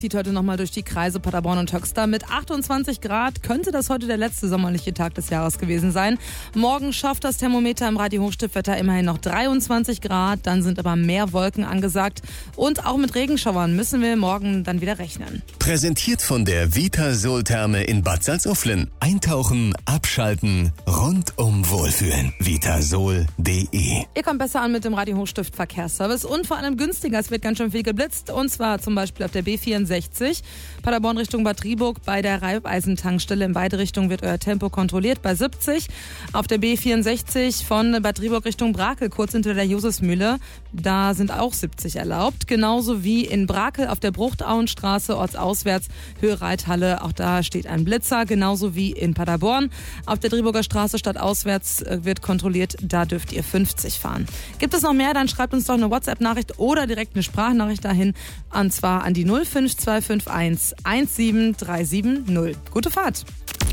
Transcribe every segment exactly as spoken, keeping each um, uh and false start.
Zieht heute nochmal durch die Kreise Paderborn und Höxter. Mit achtundzwanzig Grad könnte das heute der letzte sommerliche Tag des Jahres gewesen sein. Morgen schafft das Thermometer im Radio-Hochstiftwetter immerhin noch dreiundzwanzig Grad. Dann sind aber mehr Wolken angesagt. Und auch mit Regenschauern müssen wir morgen dann wieder rechnen. Präsentiert von der Vitasol-Therme in Bad Salzuflen. Eintauchen, abschalten, rundum wohlfühlen. vitasol punkt de. Ihr kommt besser an mit dem Radio-Hochstift Verkehrsservice und vor allem günstiger. Es wird ganz schön viel geblitzt. Und zwar zum Beispiel auf der B vierundsechzig. Paderborn Richtung Bad Driburg bei der Raiffeisen-Tankstelle. In beide Richtungen wird euer Tempo kontrolliert bei siebzig. Auf der B vierundsechzig von Bad Driburg Richtung Brakel, kurz hinter der Josefsmühle. Da sind auch siebzig erlaubt. Genauso wie in Brakel auf der Bruchtauenstraße, ortsauswärts, Höhe Reithalle. Auch da steht ein Blitzer. Genauso wie in Paderborn. Auf der Driburger Straße stadtauswärts wird kontrolliert. Da dürft ihr fünfzig fahren. Gibt es noch mehr? Dann schreibt uns doch eine WhatsApp-Nachricht oder direkt eine Sprachnachricht dahin. Und zwar an die null fünf zwei fünf eins eins sieben drei sieben null. Gute Fahrt!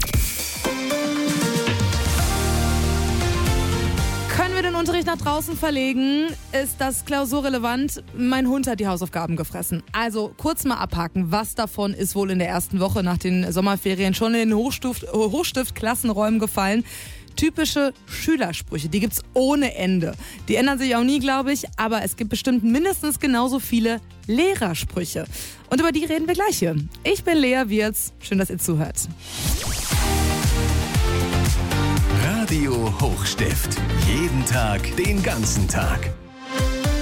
Können wir den Unterricht nach draußen verlegen? Ist das klausurrelevant? Mein Hund hat die Hausaufgaben gefressen. Also kurz mal abhaken. Was davon ist wohl in der ersten Woche nach den Sommerferien schon in den Hochstift, Hochstift-Klassenräumen gefallen? Typische Schülersprüche, die gibt's ohne Ende. Die ändern sich auch nie, glaube ich, aber es gibt bestimmt mindestens genauso viele Lehrersprüche. Und über die reden wir gleich hier. Ich bin Lea Wirz, schön, dass ihr zuhört. Radio Hochstift, jeden Tag, den ganzen Tag.